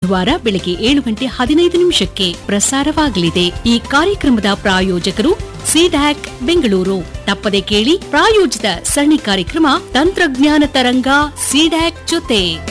ಗುರುವಾರ ಬೆಳಗ್ಗೆ 7:15 ಪ್ರಸಾರವಾಗಲಿದೆ. ಈ ಕಾರ್ಯಕ್ರಮದ ಪ್ರಾಯೋಜಕರು ಸಿಡ್ಯಾಕ್ ಬೆಂಗಳೂರು. ತಪ್ಪದೆ ಕೇಳಿ ಪ್ರಾಯೋಜಿತ ಸರಣಿ ಕಾರ್ಯಕ್ರಮ ತಂತ್ರಜ್ಞಾನ ತರಂಗ ಸಿಡ್ಯಾಕ್ ಜೊತೆ.